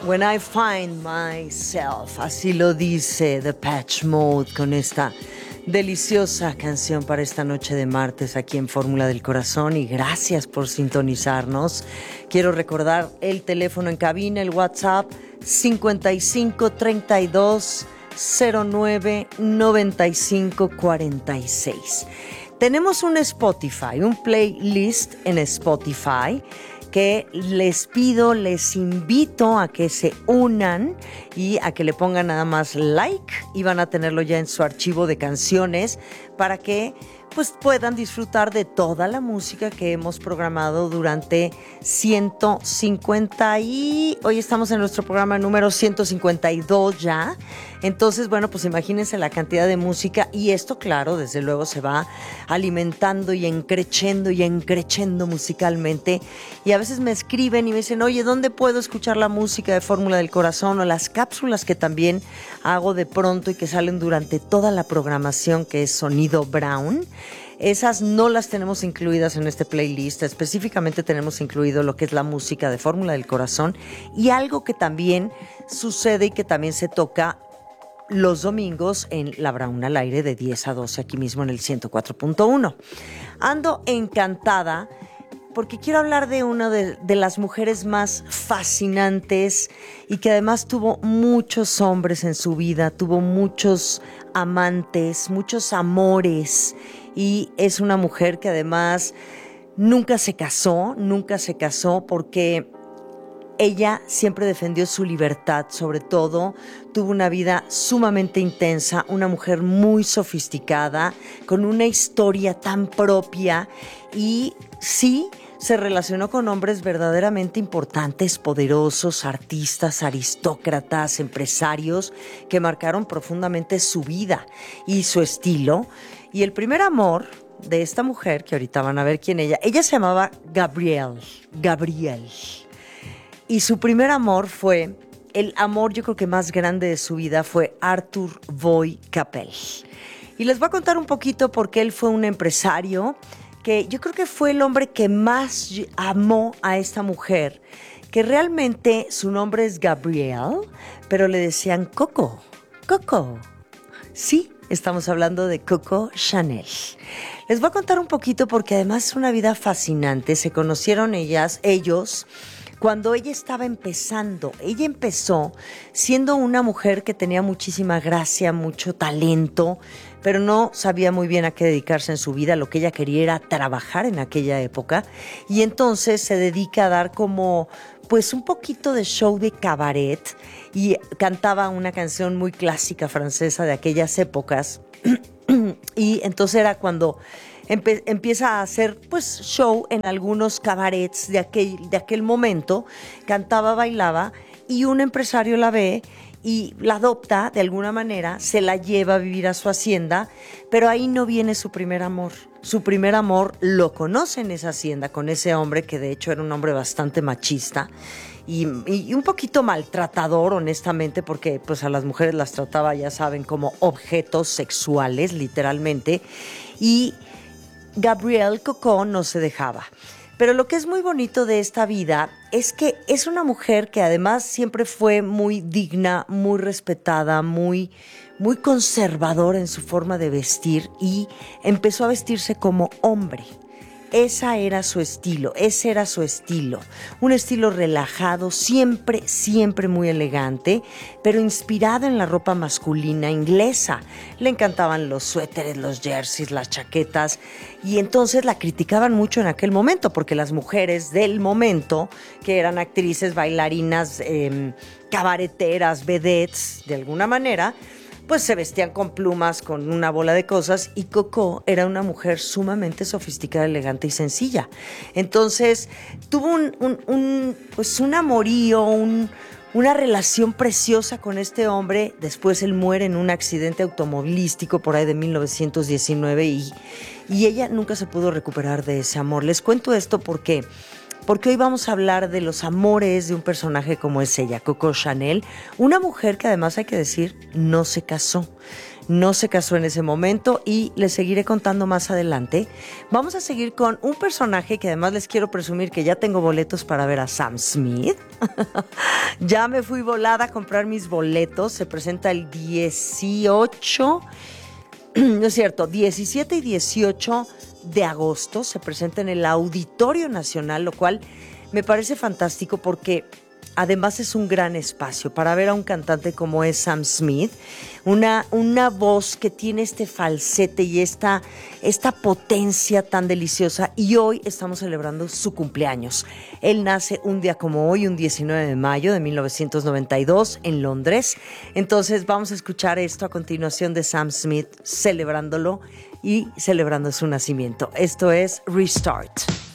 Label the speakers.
Speaker 1: When I Find Myself. Así lo dice Depeche Mode con esta deliciosa canción para esta noche de martes aquí en Fórmula del Corazón, y gracias por sintonizarnos. Quiero recordar el teléfono en cabina, el WhatsApp 55 32 09 95 46. Tenemos un Spotify, un playlist en Spotify que les pido, les invito a que se unan y a que le pongan nada más like, y van a tenerlo ya en su archivo de canciones para que pues puedan disfrutar de toda la música que hemos programado durante 150 y... Hoy estamos en nuestro programa número 152 ya. Entonces, bueno, pues imagínense la cantidad de música, y esto, claro, desde luego se va alimentando y encrechendo musicalmente. Y a veces me escriben y me dicen, oye, ¿dónde puedo escuchar la música de Fórmula del Corazón? O las cápsulas que también hago de pronto y que salen durante toda la programación, que es Sonido Brown. Esas no las tenemos incluidas en este playlist. Específicamente tenemos incluido lo que es la música de Fórmula del Corazón, y algo que también sucede y que también se toca los domingos en La Brown al aire de 10 a 12 aquí mismo en el 104.1. Ando encantada porque quiero hablar de una de las mujeres más fascinantes, y que además tuvo muchos hombres en su vida, tuvo muchos amantes, muchos amores, y es una mujer que además nunca se casó porque ella siempre defendió su libertad. Sobre todo, tuvo una vida sumamente intensa, una mujer muy sofisticada, con una historia tan propia, y sí, se relacionó con hombres verdaderamente importantes, poderosos, artistas, aristócratas, empresarios, que marcaron profundamente su vida y su estilo. Y el primer amor de esta mujer, que ahorita van a ver quién ella se llamaba Gabrielle. Y su primer amor fue, el amor yo creo que más grande de su vida, fue Arthur Boy Capel. Y les voy a contar un poquito porque él fue un empresario que yo creo que fue el hombre que más amó a esta mujer, que realmente su nombre es Gabrielle, pero le decían Coco. Sí, estamos hablando de Coco Chanel. Les voy a contar un poquito porque además es una vida fascinante. Se conocieron ellos cuando ella estaba empezando. Ella empezó siendo una mujer que tenía muchísima gracia, mucho talento, pero no sabía muy bien a qué dedicarse en su vida. Lo que ella quería era trabajar en aquella época, y entonces se dedica a dar como pues un poquito de show de cabaret, y cantaba una canción muy clásica francesa de aquellas épocas. Y entonces era cuando empieza a hacer pues show en algunos cabarets de aquel momento. Cantaba, bailaba, y un empresario la ve y la adopta de alguna manera, se la lleva a vivir a su hacienda, pero ahí no viene su primer amor. Su primer amor lo conoce en esa hacienda con ese hombre, que de hecho era un hombre bastante machista y un poquito maltratador, honestamente, porque pues a las mujeres las trataba, ya saben, como objetos sexuales, literalmente. Y Gabrielle Coco no se dejaba. Pero lo que es muy bonito de esta vida es que es una mujer que además siempre fue muy digna, muy respetada, muy conservadora en su forma de vestir, y empezó a vestirse como hombre. Ese era su estilo. Un estilo relajado, siempre muy elegante, pero inspirado en la ropa masculina inglesa. Le encantaban los suéteres, los jerseys, las chaquetas, y entonces la criticaban mucho en aquel momento, porque las mujeres del momento, que eran actrices, bailarinas, cabareteras, vedettes, de alguna manera, pues se vestían con plumas, con una bola de cosas, y Coco era una mujer sumamente sofisticada, elegante y sencilla. Entonces tuvo un amorío, una relación preciosa con este hombre. Después él muere en un accidente automovilístico por ahí de 1919, y ella nunca se pudo recuperar de ese amor. Les cuento esto porque hoy vamos a hablar de los amores de un personaje como es ella, Coco Chanel, una mujer que además, hay que decir, no se casó. no se casó en ese momento y les seguiré contando más adelante. Vamos a seguir con un personaje que además les quiero presumir que ya tengo boletos para ver a Sam Smith. Ya me fui volada a comprar mis boletos. Se presenta el 18, no es cierto, 17 y 18 de agosto. Se presenta en el Auditorio Nacional, lo cual me parece fantástico porque además es un gran espacio para ver a un cantante como es Sam Smith, una voz que tiene este falsete y esta potencia tan deliciosa, y hoy estamos celebrando su cumpleaños. Él nace un día como hoy, un 19 de mayo de 1992 en Londres. Entonces vamos a escuchar esto a continuación de Sam Smith celebrándolo y celebrando su nacimiento. Esto es Restart.